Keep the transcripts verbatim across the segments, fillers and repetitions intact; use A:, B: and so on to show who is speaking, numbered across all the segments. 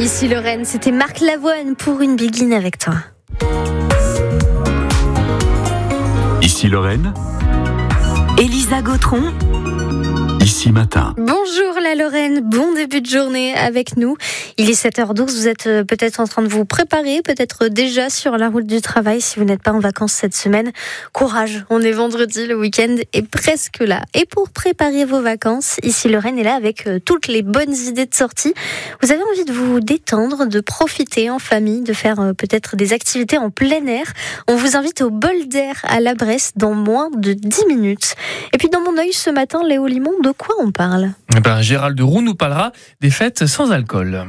A: Ici Lorraine, c'était Marc Lavoine pour une Begin avec toi.
B: Ici Lorraine,
C: Elisa Gautron.
B: Ici Matin.
A: Bonjour la Lorraine, bon début de journée avec nous. Il est sept heures douze, vous êtes peut-être en train de vous préparer, peut-être déjà sur la route du travail si vous n'êtes pas en vacances cette semaine. Courage, on est vendredi, le week-end est presque là. Et pour préparer vos vacances, ici Lorraine est là avec toutes les bonnes idées de sortie. Vous avez envie de vous détendre, de profiter en famille, de faire peut-être des activités en plein air. On vous invite au bol d'air à la Bresse dans moins de dix minutes. Et puis dans mon œil ce matin, Léo Limon, de quoi on parle ?
D: Eh ben, Gérald Roux nous parlera des fêtes sans alcool.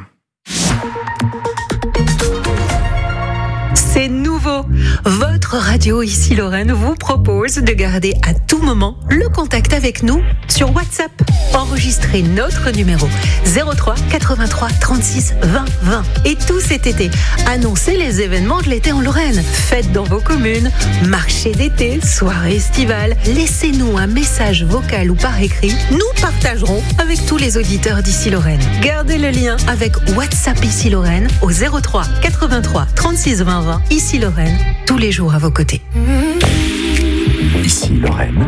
C: C'est nouveau. Votre radio ici Lorraine vous propose de garder à tout moment le contact avec nous sur WhatsApp. Enregistrez notre numéro zéro trois quatre-vingt-trois trente-six vingt vingt. Et tout cet été, annoncez les événements de l'été en Lorraine. Fêtes dans vos communes, marchés d'été, soirées estivales. Laissez-nous un message vocal ou par écrit. Nous partagerons avec tous les auditeurs d'ici Lorraine. Gardez le lien avec WhatsApp ici Lorraine au zéro trois quatre-vingt-trois trente-six vingt vingt. Ici Lorraine, tous les jours à vos côtés.
B: Ici Lorraine.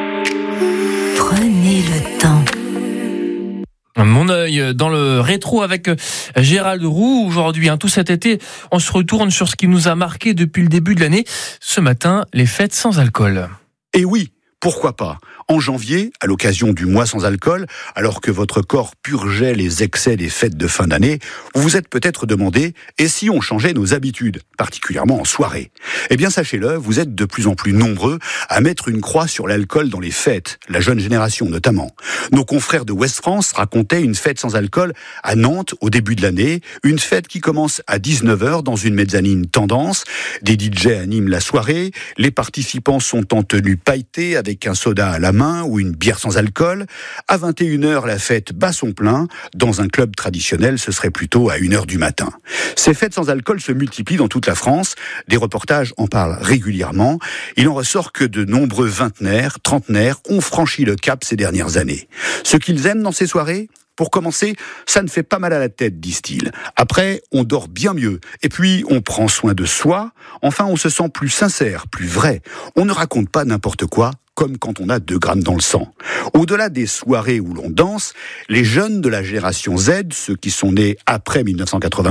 C: Prenez le temps.
D: Mon œil dans le rétro avec Gérald Roux aujourd'hui. Hein, tout cet été, on se retourne sur ce qui nous a marqué depuis le début de l'année. Ce matin, les fêtes sans alcool.
E: Et oui, pourquoi pas ? En janvier, à l'occasion du mois sans alcool, alors que votre corps purgeait les excès des fêtes de fin d'année, vous vous êtes peut-être demandé « et si on changeait nos habitudes ?» particulièrement en soirée. Eh bien, sachez-le, vous êtes de plus en plus nombreux à mettre une croix sur l'alcool dans les fêtes, la jeune génération notamment. Nos confrères de Ouest France racontaient une fête sans alcool à Nantes au début de l'année, une fête qui commence à dix-neuf heures dans une mezzanine tendance. Des D J animent la soirée, les participants sont en tenue pailletée avec un soda à la main ou une bière sans alcool. À vingt et une heures, la fête bat son plein. Dans un club traditionnel, ce serait plutôt à une heure du matin. Ces fêtes sans alcool se multiplient dans toute la France. Des reportages en parlent régulièrement. Il en ressort que de nombreux vingtenaires, trentenaires ont franchi le cap ces dernières années. Ce qu'ils aiment dans ces soirées ? Pour commencer, ça ne fait pas mal à la tête, disent-ils. Après, on dort bien mieux. Et puis, on prend soin de soi. Enfin, on se sent plus sincère, plus vrai. On ne raconte pas n'importe quoi, comme quand on a deux grammes dans le sang. Au-delà des soirées où l'on danse, les jeunes de la génération Z, ceux qui sont nés après mille neuf cent quatre-vingt